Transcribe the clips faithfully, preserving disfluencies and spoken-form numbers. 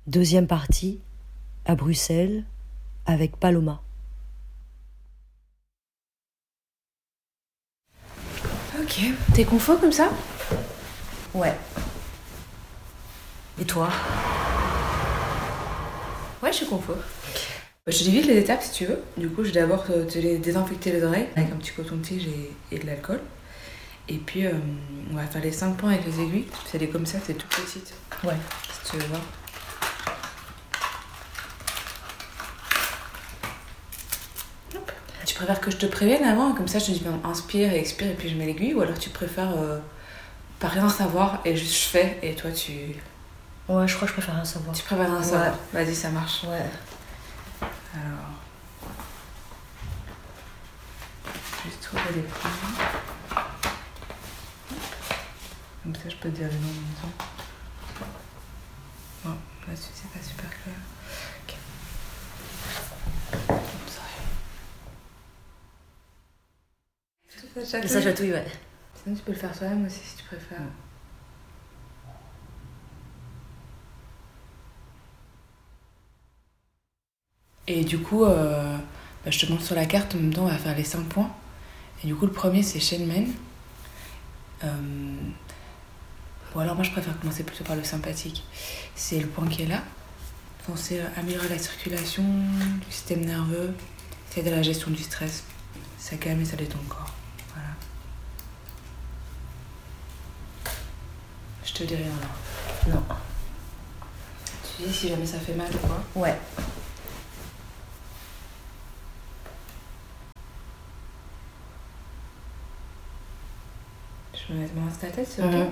Deuxième partie, à Bruxelles, avec Paloma. Ok, t'es confo comme ça? Ouais. Et toi? Ouais, je suis confo. Bah, je te dis vite les étapes si tu veux. Du coup, je vais d'abord te les désinfecter les oreilles avec un petit coton-tige et, et de l'alcool. Et puis, euh, on va faire les cinq points avec les aiguilles. C'est des comme ça, c'est tout petite. Ouais. Si tu veux voir. Hop. Tu préfères que je te prévienne avant? Comme ça, je te dis, ben, inspire et expire et puis je mets l'aiguille. Ou alors tu préfères euh, pas rien savoir et juste je fais et toi tu... Ouais, je crois que je préfère rien savoir. Tu préfères rien Ouais. savoir? Vas-y, ça marche. Ouais. Alors... Juste trouver les points. Comme ça, je peux te dire les noms en même temps. Bon, là-dessus, c'est pas super clair. Ok. Ça chatouille. Ça chatouille, ouais. Sinon, tu peux le faire toi-même aussi si tu préfères. Et du coup, euh, bah, je te montre sur la carte, en même temps, on va faire les cinq points. Et du coup, le premier, c'est Shenmen. Euh... Bon, alors moi, je préfère commencer plutôt par le sympathique. C'est le point qui est là. Censé améliorer la circulation du système nerveux, c'est de la gestion du stress. Ça calme et ça détend le corps. Voilà. Je te dis rien là. Non. Tu dis si jamais ça fait mal ou quoi? Ouais. Je me mets ma main sur ta tête, c'est ok? Mmh.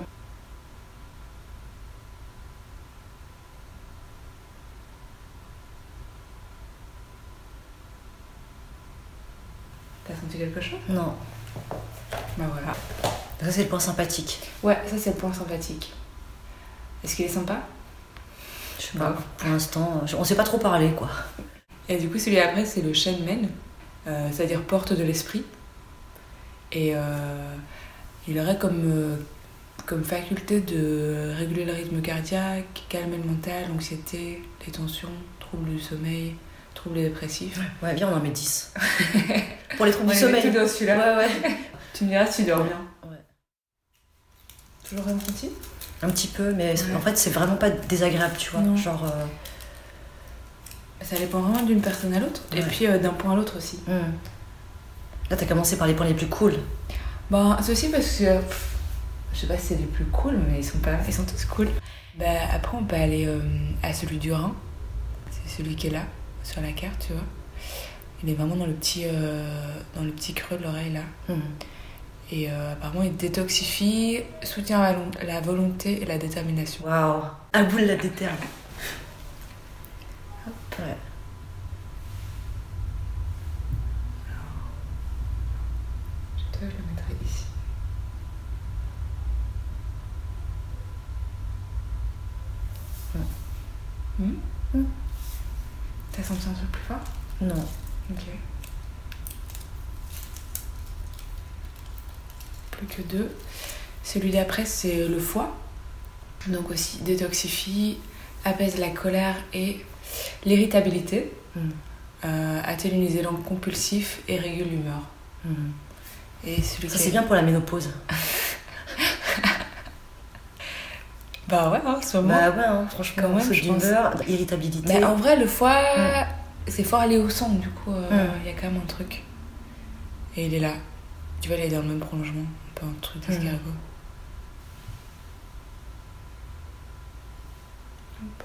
T'as senti quelque chose? Non. Bah voilà. Ça, c'est le point sympathique. Ouais, ça c'est le point sympathique. Est-ce qu'il est sympa? Je sais pas. Pour l'instant, on sait pas trop parler, quoi. Et du coup, celui après, c'est le Shenmen, euh, c'est-à-dire porte de l'esprit. Et euh, il aurait comme, euh, comme faculté de réguler le rythme cardiaque, calmer le mental, l'anxiété, les tensions, troubles du sommeil, troubles dépressifs. Ouais, viens, on en met dix. Pour les troubles On du les met sommeil. tous dans celui-là. Ouais, ouais. Tu me diras si tu dors bien. Ouais. Toujours ressenti? Un petit peu, mais Ouais. en fait, c'est vraiment pas désagréable, tu vois. Non. Genre. Euh... Ça dépend vraiment d'une personne à l'autre, Ouais. et puis euh, d'un point à l'autre aussi. Mmh. Là, t'as commencé par les points les plus cool. Bah, c'est aussi parce que, pff, je sais pas si c'est les plus cool, mais ils sont, pas, ils sont tous cool. Bah, après, on peut aller euh, à celui du rein. C'est celui qui est là, sur la carte, tu vois. Il est vraiment dans le petit, euh, dans le petit creux de l'oreille, là. Mmh. Et euh, apparemment, il détoxifie, soutient la, la volonté et la détermination. Waouh. À bout de la déterre. Ouais. Je te le mettrai ici. Ouais. Mmh. Mmh. T'as senti un truc plus fort? Non. Ok. Plus que deux. Celui d'après, c'est le foie. Donc aussi détoxifie, apaise la colère et l'irritabilité, Mmh. euh, atténue les élans compulsifs et régule l'humeur. Mmh. Et celui Ça, qui c'est est... bien pour la ménopause. Bah ouais, en ce moment. Bah ouais, hein, franchement, Quand même, saute je pense. d'humeur, irritabilité. Mais en vrai, le foie, Mm. c'est fort aller au sang, du coup, il euh, Mm. y a quand même un truc. Et il est là. Tu vois, il est dans le même prolongement, un peu un truc d'escargot. Hop.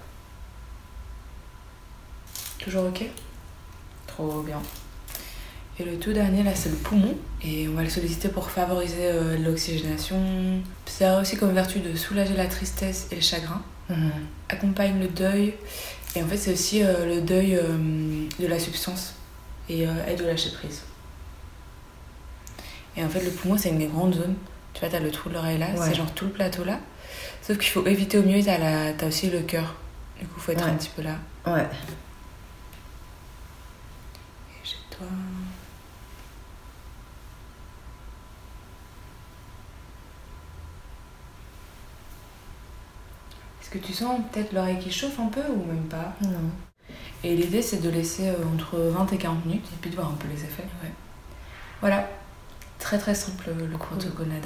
Toujours ok? Trop bien. Et le tout dernier, là, c'est le poumon. Et on va le solliciter pour favoriser euh, l'oxygénation. Ça a aussi comme vertu de soulager la tristesse et le chagrin. Mmh. Accompagne le deuil. Et en fait, c'est aussi euh, le deuil euh, de la substance. Et euh, aide au lâcher prise. Et en fait, le poumon, c'est une grande zone. Tu vois, t'as le trou de l'oreille là, Ouais. c'est genre tout le plateau là. Sauf qu'il faut éviter au mieux, t'as, la... t'as aussi le cœur. Du coup, faut être Ouais. un petit peu là. Ouais. Et chez toi. que tu sens peut-être l'oreille qui chauffe un peu ou même pas? Non. Et l'idée, c'est de laisser euh, entre vingt et quarante minutes et puis de voir un peu les effets. Ouais. Voilà, très très simple le protocole NADA.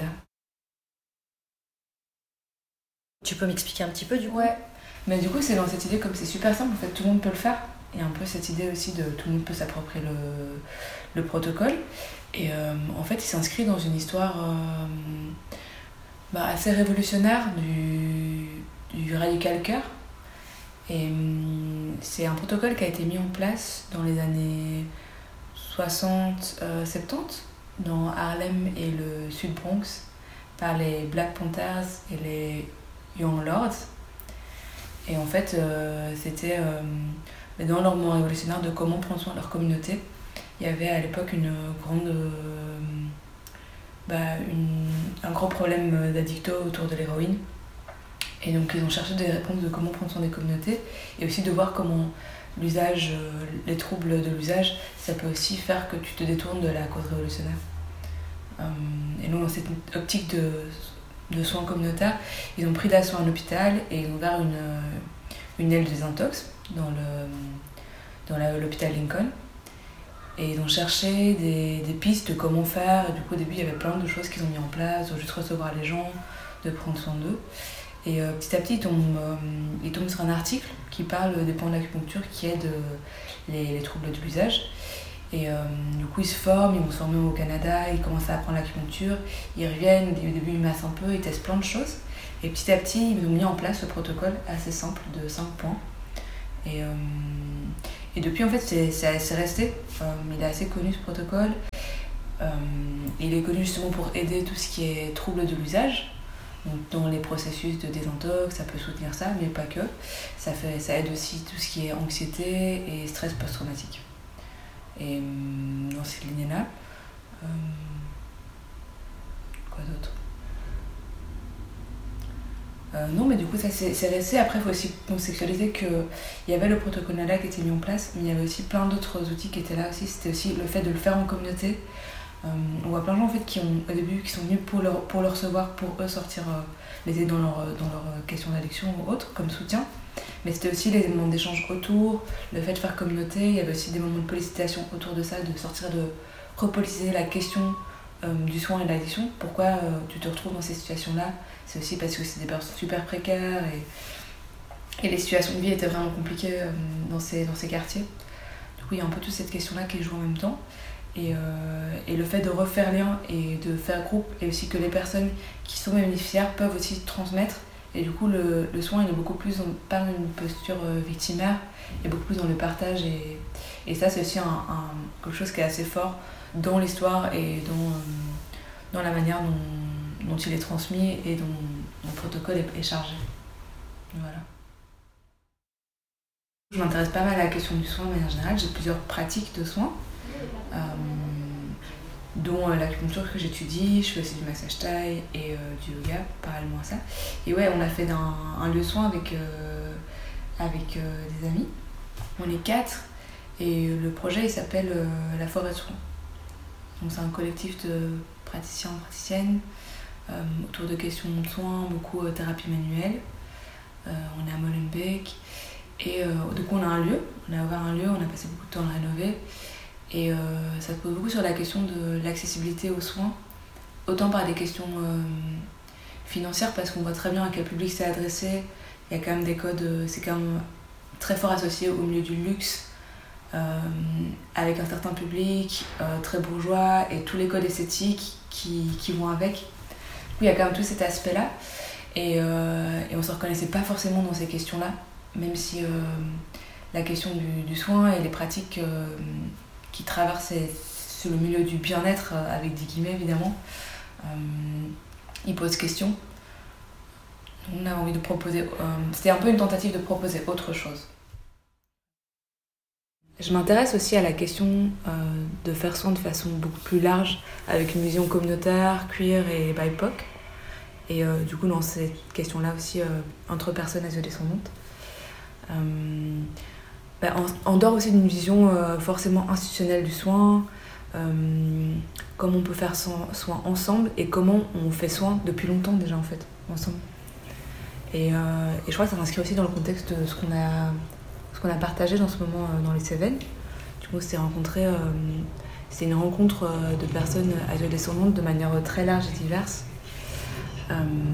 Tu peux m'expliquer un petit peu du coup? Ouais, mais du coup, c'est dans cette idée, comme c'est super simple, en fait, tout le monde peut le faire. Et un peu cette idée aussi de tout le monde peut s'approprier le, le protocole. Et euh, en fait, il s'inscrit dans une histoire euh, bah, assez révolutionnaire du, du Radical Cœur. Et euh, c'est un protocole qui a été mis en place dans les années soixante soixante-dix dans Harlem et le Sud Bronx par les Black Panthers et les Young Lords. Et en fait, euh, c'était euh, dans leur mouvement révolutionnaire de comment prendre soin de leur communauté. Il y avait à l'époque une grande, euh, bah, une, un gros problème d'addicto autour de l'héroïne. Et donc ils ont cherché des réponses de comment prendre soin des communautés et aussi de voir comment l'usage, les troubles de l'usage, ça peut aussi faire que tu te détournes de la cause révolutionnaire. Et donc dans cette optique de, de soins communautaires, ils ont pris d'assaut un hôpital et ils ont ouvert une, une aile de désintox dans, le, dans la, l'hôpital Lincoln. Et ils ont cherché des, des pistes de comment faire. Et du coup au début il y avait plein de choses qu'ils ont mis en place, de juste recevoir les gens, de prendre soin d'eux. Et euh, petit à petit, ils tombent, euh, ils tombent sur un article qui parle des points de l'acupuncture qui aident euh, les, les troubles de l'usage. Et euh, du coup, ils se forment, ils vont se former au Canada, ils commencent à apprendre l'acupuncture, ils reviennent, au début ils massent un peu, ils testent plein de choses. Et petit à petit, ils ont mis en place ce protocole assez simple de cinq points. Et, euh, et depuis, en fait, c'est, c'est, c'est resté. Euh, il est assez connu ce protocole. Euh, il est connu justement pour aider tout ce qui est troubles de l'usage. Donc, dans les processus de désintox, ça peut soutenir ça, mais pas que. Ça, fait, ça aide aussi tout ce qui est anxiété et stress post-traumatique. Et dans cette lignée-là, euh, quoi d'autre euh, Non, mais du coup, ça c'est, c'est resté. Après, il faut aussi contextualiser qu'il y avait le protocole NADA qui était mis en place, mais il y avait aussi plein d'autres outils qui étaient là aussi. C'était aussi le fait de le faire en communauté. Euh, on voit plein de gens en fait, qui ont, au début qui sont venus pour le, pour le recevoir, pour eux sortir, euh, les aider dans leur, dans leur question d'addiction ou autre, comme soutien. Mais c'était aussi les moments d'échange autour, le fait de faire communauté. Il y avait aussi des moments de policitation autour de ça, de sortir, de repolitiser la question euh, du soin et de l'addiction. Pourquoi euh, tu te retrouves dans ces situations-là? C'est aussi parce que c'est des personnes super précaires et, et les situations de vie étaient vraiment compliquées euh, dans, ces, dans ces quartiers. Du coup, il y a un peu toute cette question-là qui joue en même temps. Et, euh, et le fait de refaire lien et de faire groupe, et aussi que les personnes qui sont bénéficiaires peuvent aussi transmettre. Et du coup, le, le soin il est beaucoup plus dans, pas dans une posture euh, victimaire, et beaucoup plus dans le partage. Et, et ça, c'est aussi un, un, quelque chose qui est assez fort dans l'histoire et dans, euh, dans la manière dont, dont il est transmis et dont, dont le protocole est, est chargé. Voilà. Je m'intéresse pas mal à la question du soin de manière générale. J'ai plusieurs pratiques de soins. Euh, dont euh, l'acupuncture que j'étudie, je fais aussi du massage thaï et euh, du yoga parallèlement à ça. Et ouais, on a fait un, un lieu soin avec, euh, avec euh, des amis. On est quatre et le projet il s'appelle euh, La Forêt de Soins. Donc c'est un collectif de praticiens et praticiennes euh, autour de questions de soins, beaucoup euh, thérapie manuelle. Euh, on est à Molenbeek et euh, du coup on a un lieu, on a ouvert un lieu, on a passé beaucoup de temps à le rénover. Et euh, ça se pose beaucoup sur la question de l'accessibilité aux soins, autant par des questions euh, financières, parce qu'on voit très bien à quel public c'est adressé. Il y a quand même des codes, c'est quand même très fort associé au milieu du luxe, euh, avec un certain public, euh, très bourgeois, et tous les codes esthétiques qui, qui vont avec. Du coup, il y a quand même tout cet aspect-là, et, euh, et on ne se reconnaissait pas forcément dans ces questions-là, même si euh, la question du, du soin et les pratiques euh, qui traverse sur le milieu du bien-être, avec des guillemets évidemment, euh, il pose question. On a envie de proposer, euh, c'était un peu une tentative de proposer autre chose. Je m'intéresse aussi à la question euh, de faire soin de façon beaucoup plus large, avec une vision communautaire, queer et B I P O C. Et euh, du coup, dans cette question-là aussi, euh, entre personnes âgées descendantes. Euh, bah, en, en dehors aussi d'une vision euh, forcément institutionnelle du soin, euh, comment on peut faire soin, soin ensemble et comment on fait soin depuis longtemps déjà en fait, ensemble. Et, euh, et je crois que ça s'inscrit aussi dans le contexte de ce qu'on a, ce qu'on a partagé dans ce moment euh, dans les Cévennes. Du coup, on s'est rencontrés, euh, c'était une rencontre euh, de personnes afro-descendantes de manière très large et diverse. Euh,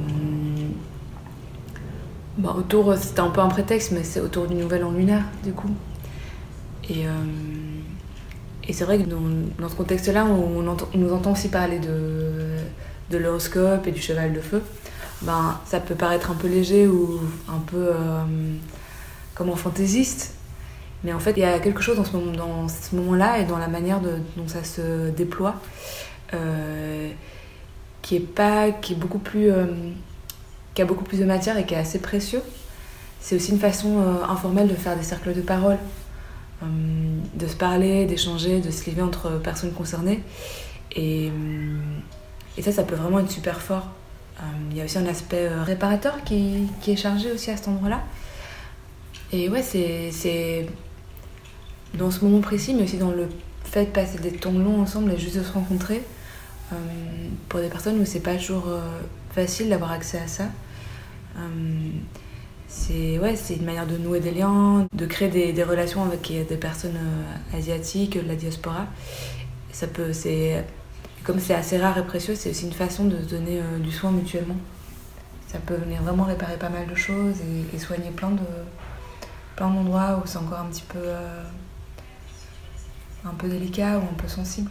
bah, autour, c'était un peu un prétexte, mais c'est autour du Nouvel An lunaire, du coup. Et, euh, et c'est vrai que dans, dans ce contexte-là, on, entend, on nous entend aussi parler de, de l'horoscope et du cheval de feu. Ben, ça peut paraître un peu léger ou un peu euh, comment fantaisiste, mais en fait il y a quelque chose dans ce, moment, dans ce moment-là et dans la manière de, dont ça se déploie euh, qui est pas, qui est beaucoup plus, euh, qui a beaucoup plus de matière et qui est assez précieux. C'est aussi une façon euh, informelle de faire des cercles de parole, euh, de se parler, d'échanger, de se lier entre personnes concernées, et, et ça, ça peut vraiment être super fort. Il euh, y a aussi un aspect euh, réparateur qui, qui est chargé aussi à cet endroit-là. Et ouais, c'est, c'est dans ce moment précis, mais aussi dans le fait de passer des temps longs ensemble et juste de se rencontrer. Euh, pour des personnes où c'est pas toujours euh, facile d'avoir accès à ça. Euh, c'est, ouais, c'est une manière de nouer des liens, de créer des, des relations avec des personnes euh, asiatiques, de la diaspora. Ça peut, c'est... Comme c'est assez rare et précieux, c'est aussi une façon de se donner euh, du soin mutuellement. Ça peut venir vraiment réparer pas mal de choses et, et soigner plein, de, plein d'endroits où c'est encore un petit peu, euh, un peu délicat ou un peu sensible.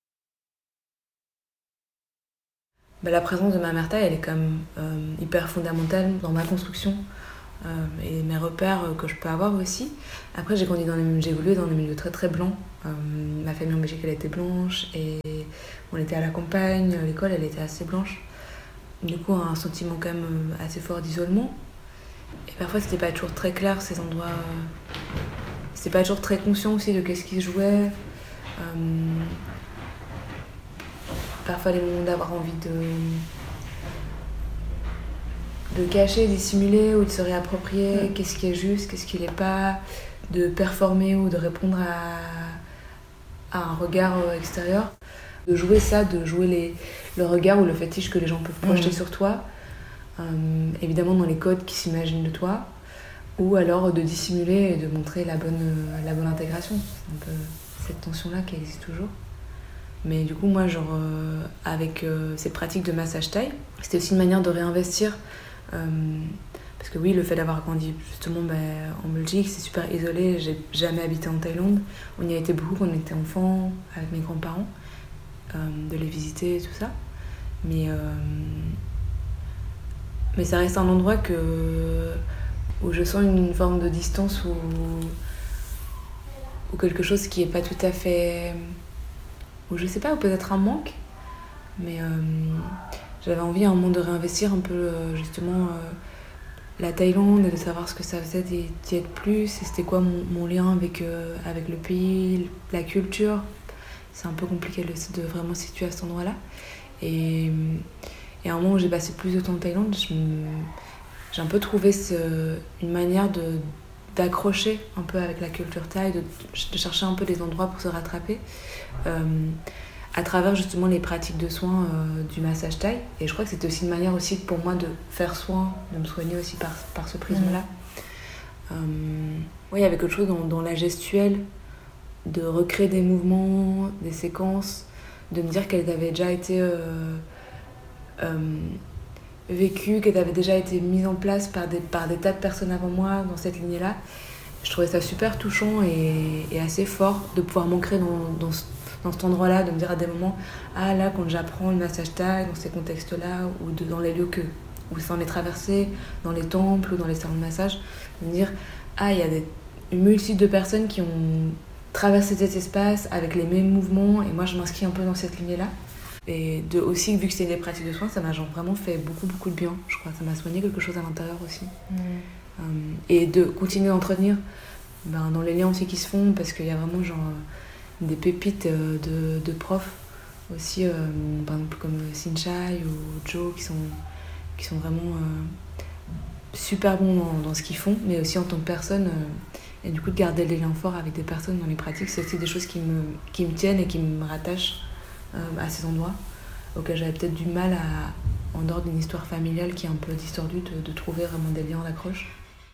Bah, la présence de ma mère taille, elle est quand même euh, hyper fondamentale dans ma construction euh, et mes repères euh, que je peux avoir aussi. Après, j'ai grandi dans les, j'ai évolué dans des milieux très très blancs. Euh, ma famille en Belgique, elle était blanche et on était à la campagne, l'école elle était assez blanche. Du coup, un sentiment quand même assez fort d'isolement. Et parfois, c'était pas toujours très clair ces endroits. C'était pas toujours très conscient aussi de qu'est-ce qui se jouait. Euh... Parfois, les moments d'avoir envie de, de cacher, dissimuler ou de se réapproprier, mmh. Qu'est-ce qui est juste, qu'est-ce qui l'est pas, de performer ou de répondre à, à un regard extérieur. De jouer ça, de jouer les, le regard ou le fétiche que les gens peuvent projeter mmh. sur toi, euh, évidemment dans les codes qui s'imaginent de toi, ou alors de dissimuler et de montrer la bonne, la bonne intégration. C'est un peu cette tension-là qui existe toujours. Mais du coup, moi, genre, euh, avec euh, cette pratique de massage thaï, c'était aussi une manière de réinvestir. Euh, parce que oui, le fait d'avoir grandi justement bah, en Belgique, c'est super isolé. J'ai jamais habité en Thaïlande. On y a été beaucoup quand on était enfant, avec mes grands-parents. Euh, de les visiter et tout ça, mais euh, mais ça reste un endroit que où je sens une forme de distance ou ou quelque chose qui est pas tout à fait, ou je sais pas, ou peut-être un manque, mais euh, j'avais envie à un moment de réinvestir un peu justement euh, la Thaïlande et de savoir ce que ça faisait d'y être plus et c'était quoi mon, mon lien avec euh, avec le pays, la culture. C'est un peu compliqué de vraiment se situer à cet endroit-là. Et, et à un moment où j'ai passé plus de temps en Thaïlande, je me, j'ai un peu trouvé ce, une manière de, d'accrocher un peu avec la culture thaï, de, de chercher un peu des endroits pour se rattraper, euh, à travers justement les pratiques de soins euh, du massage thaï. Et je crois que c'était aussi une manière aussi pour moi de faire soin, de me soigner aussi par, par ce prisme-là. Mmh. Euh, oui, il y avait quelque chose dans, dans la gestuelle, de recréer des mouvements, des séquences, de me dire qu'elles avaient déjà été euh, euh, vécues, qu'elles avaient déjà été mises en place par des, par des tas de personnes avant moi dans cette lignée-là. Je trouvais ça super touchant et, et assez fort de pouvoir m'ancrer dans, dans, dans cet endroit-là, de me dire à des moments, ah là, quand j'apprends le massage thaï dans ces contextes-là, ou de, dans les lieux que, où ça en est traversé, dans les temples ou dans les salons de massage, de me dire, ah, il y a des, une multitude de personnes qui ont traverser cet espace avec les mêmes mouvements et moi je m'inscris un peu dans cette lignée-là. Et de, aussi, vu que c'est des pratiques de soins, ça m'a genre vraiment fait beaucoup beaucoup de bien, je crois. Ça m'a soigné quelque chose à l'intérieur aussi. Mmh. Euh, et de continuer à entretenir ben, dans les liens aussi qui se font, parce qu'il y a vraiment genre des pépites de, de profs aussi, euh, par exemple comme Sinchai ou Joe, qui sont, qui sont vraiment euh, super bons dans, dans ce qu'ils font, mais aussi en tant que personne. Euh, Et du coup, de garder des liens forts avec des personnes dans les pratiques, c'est aussi des choses qui me, qui me tiennent et qui me rattachent euh, à ces endroits auxquels j'avais peut-être du mal à en dehors d'une histoire familiale qui est un peu distordue, de, de trouver vraiment des liens d'accroche.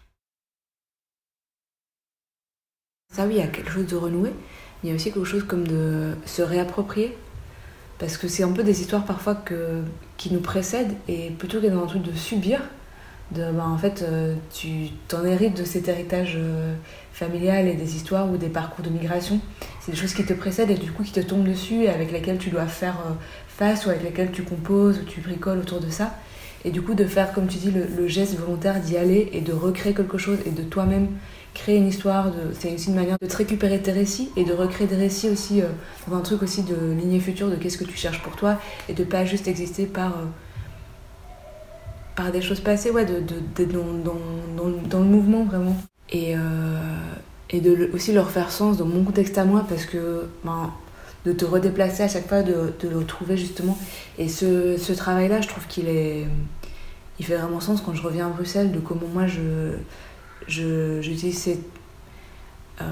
Ça oui, il y a quelque chose de renoué, mais il y a aussi quelque chose comme de se réapproprier. Parce que c'est un peu des histoires parfois que, qui nous précèdent, et plutôt que dans un truc de subir, de, bah, en fait, euh, tu t'en hérites de cet héritage euh, familial et des histoires ou des parcours de migration. C'est des choses qui te précèdent et du coup qui te tombent dessus et avec lesquelles tu dois faire euh, face ou avec lesquelles tu composes ou tu bricoles autour de ça. Et du coup de faire, comme tu dis, le, le geste volontaire d'y aller et de recréer quelque chose et de toi-même créer une histoire. De, c'est aussi une manière de te récupérer tes récits et de recréer des récits aussi euh, dans un truc aussi de lignée future de qu'est-ce que tu cherches pour toi et de pas juste exister par... Euh, par des choses passées, ouais, de, de, de, dans, dans, dans, dans le mouvement vraiment. Et, euh, et de le, aussi leur faire sens dans mon contexte à moi, parce que ben, de te redéplacer à chaque fois, de, de le retrouver justement. Et ce, ce travail-là, je trouve qu'il est, il fait vraiment sens quand je reviens à Bruxelles, de comment moi je, je, j'utilise ces, euh,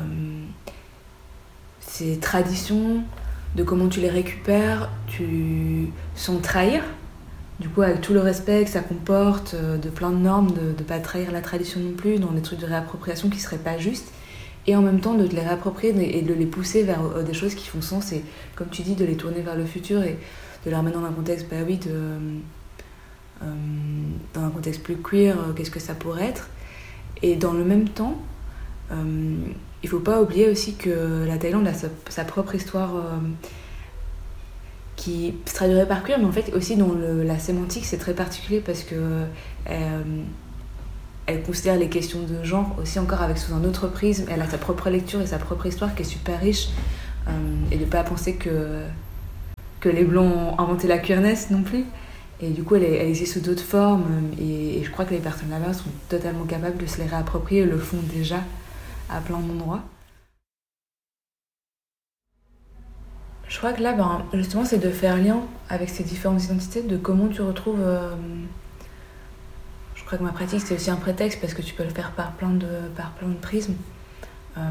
ces traditions, de comment tu les récupères, tu sans trahir. Du coup, avec tout le respect que ça comporte, de plein de normes, de ne pas trahir la tradition non plus, dans des trucs de réappropriation qui ne seraient pas justes, et en même temps de les réapproprier et de les pousser vers des choses qui font sens, et comme tu dis, de les tourner vers le futur et de les remettre dans un contexte, bah oui, de, euh, dans un contexte plus queer, euh, qu'est-ce que ça pourrait être. Et dans le même temps, euh, il ne faut pas oublier aussi que la Thaïlande a sa, sa propre histoire... Euh, qui se traduirait par queer, mais en fait aussi dans le, la sémantique c'est très particulier parce que euh, elle considère les questions de genre aussi encore avec sous un autre prisme. Elle a sa propre lecture et sa propre histoire qui est super riche, euh, et de pas penser que que les blancs ont inventé la queerness non plus. Et du coup elle, est, elle existe sous d'autres formes, et, et je crois que les personnes là-bas sont totalement capables de se les réapproprier et le font déjà à plein d'endroits. Je crois que là, ben, justement, c'est de faire lien avec ces différentes identités, de comment tu retrouves... Euh... Je crois que ma pratique, c'est aussi un prétexte, parce que tu peux le faire par plein de, par plein de prismes. Euh...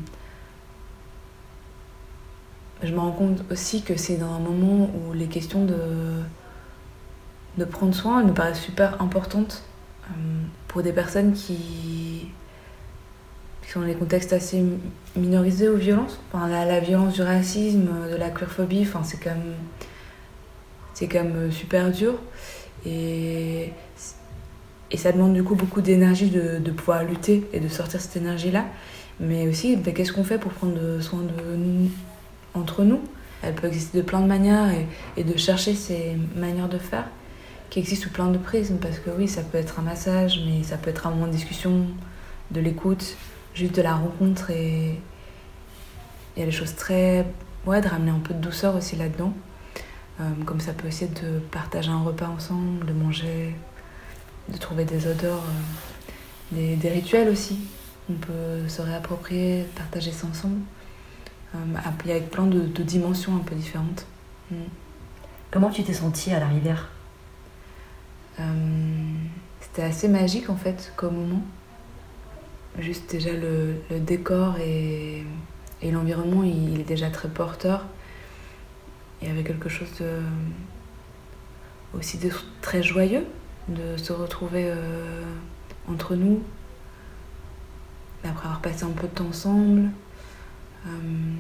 Je me rends compte aussi que c'est dans un moment où les questions de, de prendre soin me paraissent super importantes euh, pour des personnes qui... qui sont dans des contextes assez minorisés aux violences. Enfin, la, la violence du racisme, de la queerphobie, enfin, c'est quand même, c'est quand même super dur. Et, et ça demande du coup beaucoup d'énergie de, de pouvoir lutter et de sortir cette énergie-là. Mais aussi, ben, qu'est-ce qu'on fait pour prendre soin de nous, entre nous ? Elle peut exister de plein de manières, et, et de chercher ces manières de faire qui existent sous plein de prismes. Parce que oui, ça peut être un massage, mais ça peut être un moment de discussion, de l'écoute, juste de la rencontre, et il y a des choses très... Ouais, de ramener un peu de douceur aussi là-dedans. Euh, comme ça peut aussi être de partager un repas ensemble, de manger, de trouver des odeurs, euh, des, des rituels aussi. On peut se réapproprier, partager ça ensemble. Euh, avec plein de, de dimensions un peu différentes. Mm. Comment tu t'es sentie à la rivière ? euh, C'était assez magique en fait comme moment. Juste déjà le, le décor et, et l'environnement, il, il est déjà très porteur. Il y avait quelque chose de, aussi de très joyeux, de se retrouver euh, entre nous, après avoir passé un peu de temps ensemble. Euh,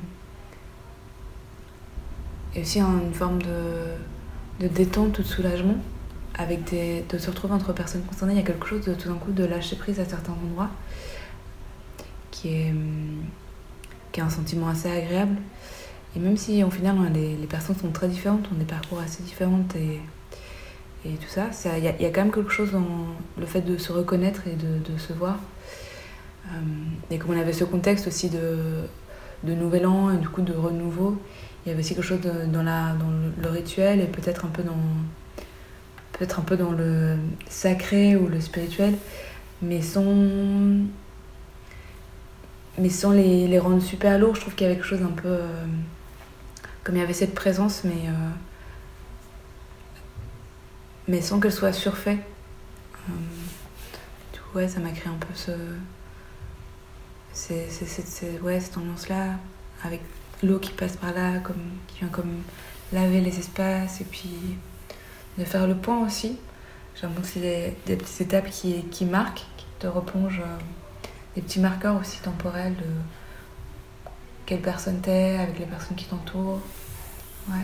et aussi une forme de, de détente ou de soulagement, avec des, de se retrouver entre personnes concernées. Il y a quelque chose de tout d'un coup de lâcher prise à certains endroits, qui est, qui est un sentiment assez agréable. Et même si au final les, les personnes sont très différentes, ont des parcours assez différents et, et tout ça, il y, y a quand même quelque chose dans le fait de se reconnaître et de, de se voir. Euh, et comme on avait ce contexte aussi de, de nouvel an et du coup de renouveau, il y avait aussi quelque chose de, dans, la, dans le, le rituel et peut-être un peu dans, peut-être un peu dans le sacré ou le spirituel, mais sans... mais sans les, les rendre super lourds. Je trouve qu'il y avait quelque chose un peu... Euh, comme il y avait cette présence, mais, euh, mais sans qu'elle soit surfaite. Euh, du coup, ouais, ça m'a créé un peu ce... C'est, c'est, c'est, c'est, ouais, cette ambiance-là, avec l'eau qui passe par là, comme, qui vient comme laver les espaces, et puis de faire le point aussi. J'ai l'impression que c'est des, des petites étapes qui, qui marquent, qui te replongent, euh, des petits marqueurs aussi temporels de quelle personne t'es, avec les personnes qui t'entourent. Ouais.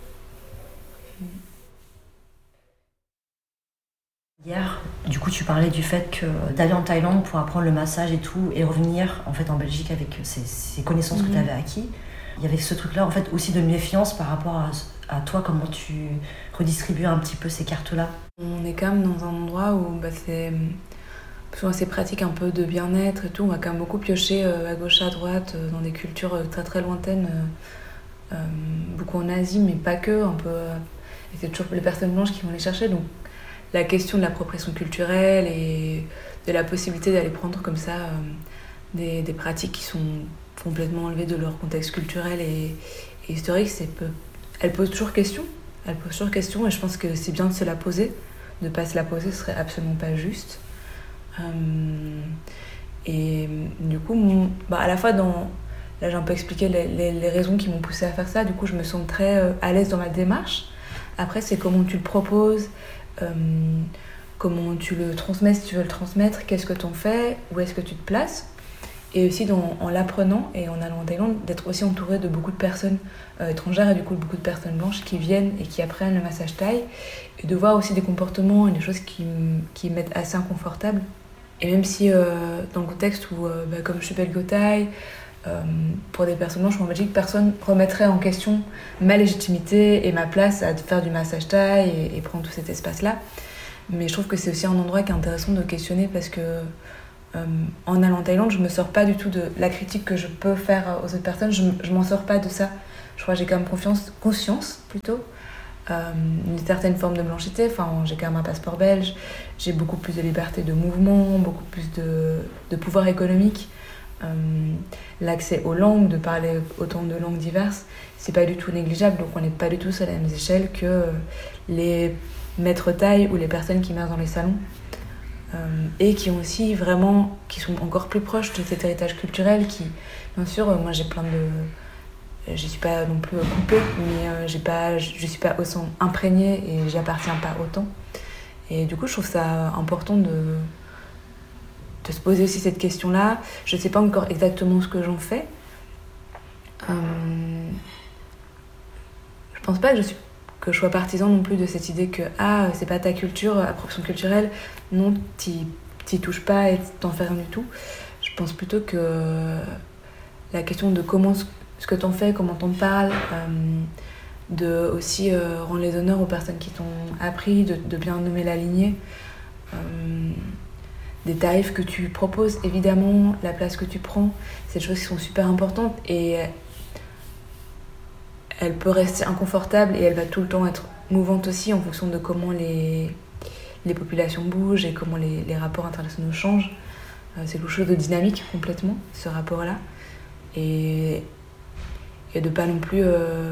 Hier, du coup, tu parlais du fait que d'aller en Thaïlande pour apprendre le massage et tout, et revenir en fait en Belgique avec ces, ces connaissances mm-hmm. que tu avais acquis. Il y avait ce truc-là en fait aussi de méfiance par rapport à, à toi, comment tu redistribues un petit peu ces cartes-là. On est quand même dans un endroit où bah, c'est souvent ces pratiques un peu de bien-être et tout. On va quand même beaucoup piocher euh, à gauche, à droite, euh, dans des cultures euh, très très lointaines, euh, euh, beaucoup en Asie, mais pas que. Un peu, euh, et c'est toujours les personnes blanches qui vont les chercher. Donc la question de l'appropriation culturelle et de la possibilité d'aller prendre comme ça euh, des, des pratiques qui sont complètement enlevées de leur contexte culturel et, et historique, c'est peu... elle pose toujours question. Elle pose toujours question et je pense que c'est bien de se la poser. De ne pas se la poser, ce serait absolument pas juste. Euh, et du coup, mon, bah à la fois, dans, là j'ai un peu expliqué les, les, les raisons qui m'ont poussée à faire ça. Du coup, je me sens très euh, à l'aise dans ma démarche. Après, c'est comment tu le proposes, euh, comment tu le transmets si tu veux le transmettre, qu'est-ce que tu en fais, où est-ce que tu te places. Et aussi dans, en l'apprenant et en allant en Thaïlande, d'être aussi entourée de beaucoup de personnes euh, étrangères et du coup beaucoup de personnes blanches qui viennent et qui apprennent le massage thaï, et de voir aussi des comportements et des choses qui, qui me mettent assez inconfortable. Et même si euh, dans le contexte où, euh, bah, comme je suis belgo-thaï, euh, pour des personnes blanches en Belgique, personne ne remettrait en question ma légitimité et ma place à faire du massage thaï et, et prendre tout cet espace-là. Mais je trouve que c'est aussi un endroit qui est intéressant de questionner parce que Euh, en allant en Thaïlande, je me sors pas du tout de la critique que je peux faire aux autres personnes, je, je m'en sors pas de ça. Je crois que j'ai quand même confiance, conscience plutôt, euh, une certaine forme de blanchité. Enfin, j'ai quand même un passeport belge, j'ai beaucoup plus de liberté de mouvement, beaucoup plus de, de pouvoir économique. Euh, l'accès aux langues, de parler autant de langues diverses, c'est pas du tout négligeable, donc on n'est pas du tout sur la même échelle que les maîtres thaï ou les personnes qui meurent dans les salons. Euh, et qui ont aussi vraiment, qui sont encore plus proches de cet héritage culturel qui, bien sûr, euh, moi j'ai plein de... Je suis pas non plus coupée, mais euh, j'ai pas, je suis pas autant imprégnée et j'y appartiens pas autant. Et du coup, je trouve ça important de, de se poser aussi cette question-là. Je sais pas encore exactement ce que j'en fais. Euh, je pense pas que je suis que je sois partisan non plus de cette idée que ah c'est pas ta culture, appropriation culturelle, non, t'y, t'y touches pas et t'en fais rien du tout. Je pense plutôt que la question de comment ce que t'en fais, comment t'en parles, euh, de aussi euh, rendre les honneurs aux personnes qui t'ont appris, de, de bien nommer la lignée, euh, des tarifs que tu proposes, évidemment, la place que tu prends, c'est des choses qui sont super importantes et elle peut rester inconfortable et elle va tout le temps être mouvante aussi en fonction de comment les, les populations bougent et comment les, les rapports internationaux changent. Euh, c'est quelque chose de dynamique complètement, ce rapport-là. Et, et de pas non plus... Euh,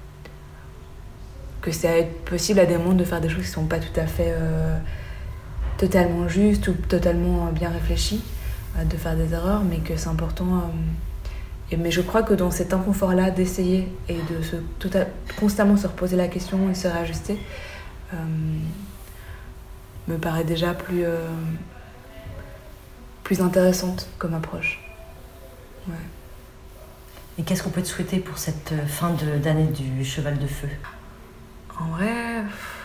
que c'est possible à des moments de faire des choses qui sont pas tout à fait euh, totalement justes ou totalement bien réfléchies, euh, de faire des erreurs, mais que c'est important... Euh, Et, mais je crois que dans cet inconfort-là, d'essayer et de se, tout à, constamment se reposer la question et se réajuster, euh, me paraît déjà plus, euh, plus intéressante comme approche. Ouais. Et qu'est-ce qu'on peut te souhaiter pour cette fin de, d'année du Cheval de Feu ? En vrai...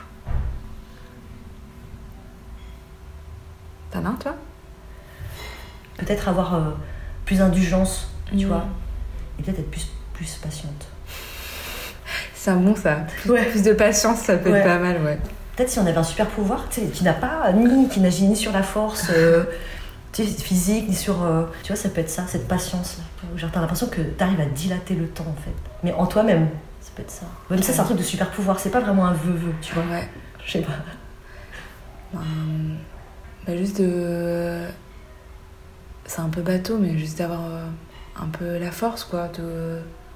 T'en as un, toi ? Peut-être avoir euh, plus d'indulgence. Tu mmh. vois, et peut-être être plus, plus patiente. C'est un bon ça. Plus, ouais. plus de patience, ça peut ouais. être pas mal, ouais. Peut-être si on avait un super pouvoir, tu sais, qui n'a pas ni qui n'agit ni sur la force euh, tu sais, physique, ni sur. Euh, tu vois, ça peut être ça, cette patience. Genre, t'as l'impression que t'arrives à dilater le temps, en fait. Mais en toi-même, ça peut être ça. Même ouais. ça, c'est un truc de super pouvoir. C'est pas vraiment un vœu-vœu, tu vois. Ouais. Je sais pas. Hum, bah, juste de. C'est un peu bateau, mais juste d'avoir. Euh... un peu la force, quoi, de,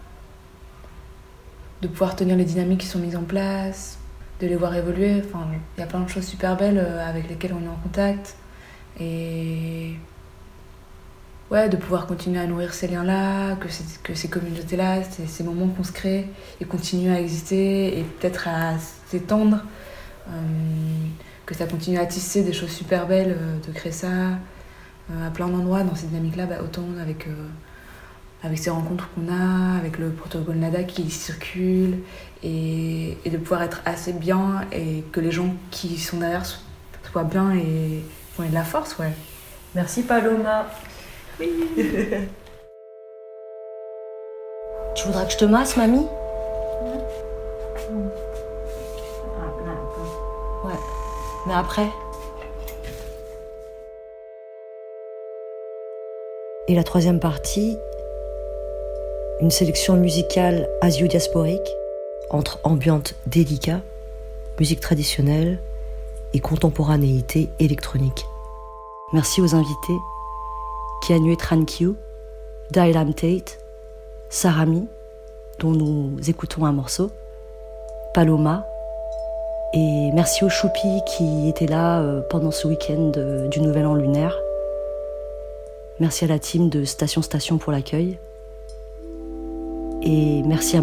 de pouvoir tenir les dynamiques qui sont mises en place, de les voir évoluer. Enfin, il y a plein de choses super belles avec lesquelles on est en contact. Et ouais, de pouvoir continuer à nourrir ces liens-là, que, c'est, que ces communautés-là, ces, ces moments qu'on se crée et continuent à exister et peut-être à s'étendre Euh, que ça continue à tisser des choses super belles, euh, de créer ça euh, à plein d'endroits dans ces dynamiques-là, bah, autant avec, euh, avec ces rencontres qu'on a, avec le protocole NADA qui circule, et, et de pouvoir être assez bien et que les gens qui sont derrière soient bien et qu'on ait de la force, ouais. Merci Paloma. Oui. Tu voudrais que je te masse, mamie ? Ouais, mais après. Et la troisième partie, une sélection musicale asio-diasporique entre ambiante délicat, musique traditionnelle et contemporanéité électronique. Merci aux invités Kianue Trankiu, Dailam Tate, Sarami, dont nous écoutons un morceau, Paloma, et merci aux Choupis qui étaient là pendant ce week-end du Nouvel An lunaire. Merci à la team de Station Station pour l'accueil. Et merci à